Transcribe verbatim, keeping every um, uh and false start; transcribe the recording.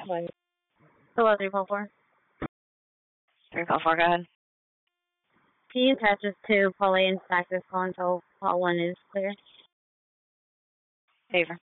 Right. Hello, three four four. three four four, go ahead. Can you attach us to Paul A and stack this call until call one is clear? Favor.